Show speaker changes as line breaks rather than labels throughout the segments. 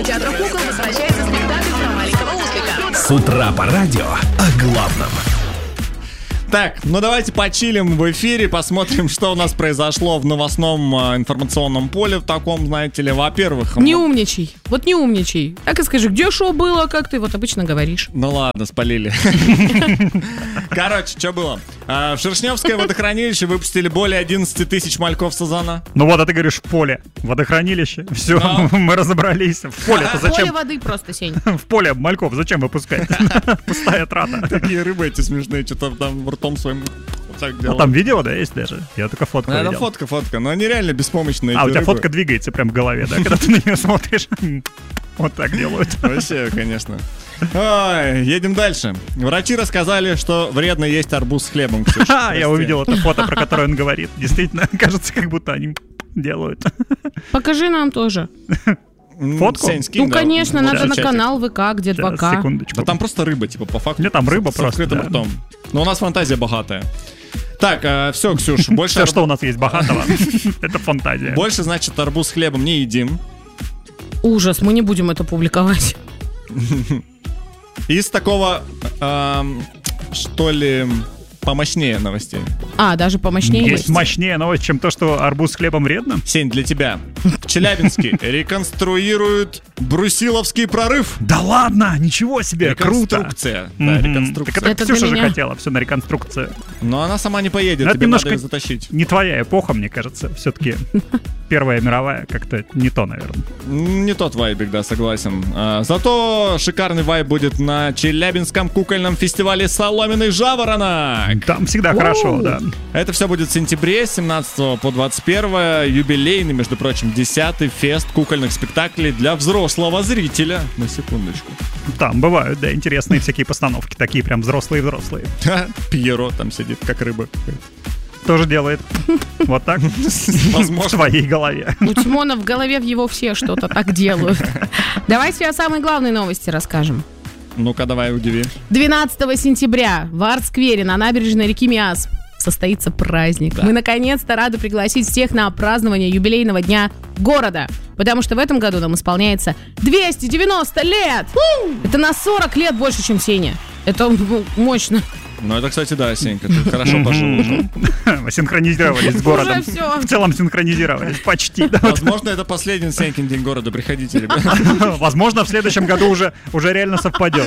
театра кукол возвращается спектакль про маленького ослика.
С утра по радио о главном.
Так, ну давайте почилим в эфире, посмотрим, что у нас произошло в новостном информационном поле, в таком, знаете ли, во-первых...
Не умничай, вот не умничай. Так и скажи, где шоу было, как ты вот обычно говоришь.
Ну ладно, спалили. Короче, что было? В Шершневское водохранилище выпустили более 11 тысяч мальков сазана.
Ну вот, а ты говоришь в поле, водохранилище. Все, мы разобрались. В поле-то зачем?
Поле воды просто, Сень.
В поле мальков зачем выпускать? Пустая трата.
Такие рыбы эти смешные, что-то там ртом своим вот так делают.
А там видео, да, есть даже? Я только фотку видел.
Это фотка, но они реально беспомощные.
А, у тебя фотка двигается прям в голове, да, когда ты на нее смотришь? Вот так делают.
Вообще, конечно. Ой, едем дальше. Врачи рассказали, что вредно есть арбуз с хлебом. Ксюша,
я увидел это фото, про которое он говорит. Действительно, кажется, как будто они делают.
Покажи нам тоже.
Фотку?
Ну, конечно, надо на канал ВК, где 2К.
Секундочку.
Да там просто рыба, типа, по факту.
Нет, там рыба
с
просто,
открытым
да.
ртом. Но у нас фантазия богатая. Так, все, Ксюш, больше...
Все, что у нас есть богатого, это фантазия.
Больше, значит, арбуз с хлебом не едим.
Ужас, мы не будем это публиковать.
Из такого, что ли, помощнее новостей.
А, даже помощнее
есть мощнее новость, чем то, что арбуз с хлебом вредно?
Сень, для тебя. В Челябинске реконструируют Брусиловский прорыв.
Да ладно, ничего себе, круто.
Реконструкция. Да, реконструкция.
Так это Ксюша же хотела все на реконструкцию.
Но она сама не поедет,
это
тебе
немножко
надо ее затащить.
Не твоя эпоха, мне кажется. Все-таки Первая мировая как-то не то, наверное.
Не тот вайбик, да, согласен. Зато шикарный вайб будет на Челябинском кукольном фестивале «Соломенный жаворонок».
Там всегда хорошо, да.
Это все будет в сентябре, с 17 по 21, юбилейный, между прочим, 10-й фест кукольных спектаклей для взрослого зрителя. На секундочку.
Там бывают, да, интересные всякие постановки, такие прям взрослые-взрослые.
Пьеро там сидит, как рыба.
Тоже делает вот так. Возможно. В твоей голове.
У Тимона в голове в его все что-то так делают. Давайте о самой главной новости расскажем.
Ну-ка, давай, удиви.
12 сентября в арт-сквере на набережной реки Миас состоится праздник. Да. Мы наконец-то рады пригласить всех на празднование юбилейного дня города. Потому что в этом году нам исполняется 290 лет! Это на 40 лет больше, чем Сеня. Это мощно.
Ну, это, кстати, да, Сенька, ты хорошо пожил уже.
Мы синхронизировались с городом.
Уже все.
В целом синхронизировались, почти.
Возможно, это последний Сенькин день города. Приходите, ребята.
Возможно, в следующем году уже реально совпадет.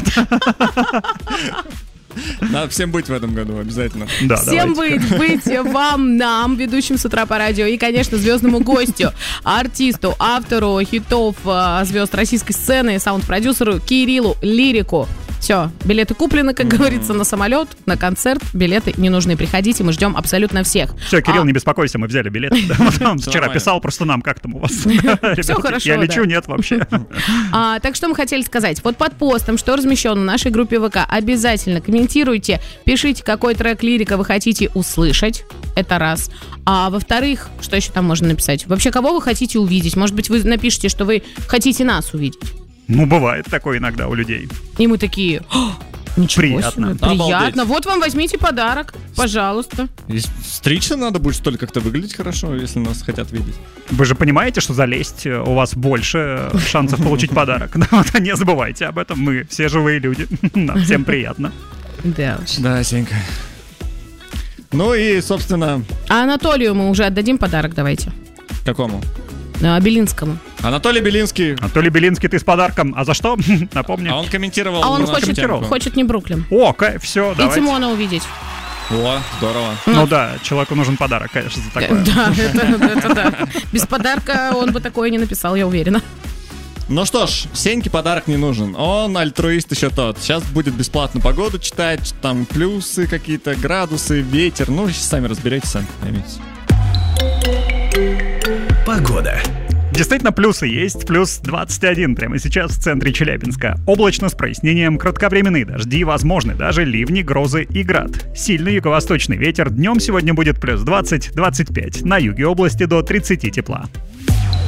Надо всем быть в этом году, обязательно.
Да,
всем быть вам, нам, ведущим с утра по радио, и, конечно, звездному гостю, артисту, автору хитов звезд российской сцены, саунд-продюсеру Кириллу Лирику. Все, билеты куплены, как говорится, на самолет, на концерт. Билеты не нужны. Приходите, мы ждем абсолютно всех.
Все, Кирилл, не беспокойся, мы взяли билеты. Он вчера писал просто нам, как там у вас.
Все хорошо.
Я лечу, нет вообще.
Так что мы хотели сказать. Вот под постом, что размещено в нашей группе ВК, обязательно комментируйте, пишите, какой трек лирика вы хотите услышать. Это раз. А во-вторых, что еще там можно написать? Вообще, кого вы хотите увидеть? Может быть, вы напишите, что вы хотите нас увидеть.
Ну, бывает такое иногда у людей.
И мы такие... Ничего
приятно.
себе, приятно. Вот вам возьмите подарок, пожалуйста.
И стричься надо будет, что ли, как-то выглядеть хорошо, если нас хотят видеть.
Вы же понимаете, что залезть у вас больше шансов получить подарок. Не забывайте об этом, мы все живые люди. Всем приятно.
Да уж.
Да, Сенька. Ну и, собственно...
А Анатолию мы уже отдадим подарок, давайте.
Какому?
Белинскому.
Анатолий Белинский.
Анатолий Белинский, ты с подарком. А за что? Напомни.
А он комментировал.
А он хочет не Бруклин.
О, кайф, все, давайте.
И Тимона увидеть.
О, здорово.
Ну да, человеку нужен подарок, конечно, за такое.
Да, это да. Без подарка он бы такое не написал, я уверена.
Ну что ж, Сеньке подарок не нужен. Он альтруист еще тот. Сейчас будет бесплатно погоду читать, там плюсы какие-то, градусы, ветер. Ну, сами разберитесь, сами поймите.
Погода.
Действительно, плюсы есть. Плюс 21 прямо сейчас в центре Челябинска. Облачно с прояснением, кратковременные дожди, возможны даже ливни, грозы и град. Сильный юго-восточный ветер. Днем сегодня будет плюс 20-25. На юге области до 30 тепла.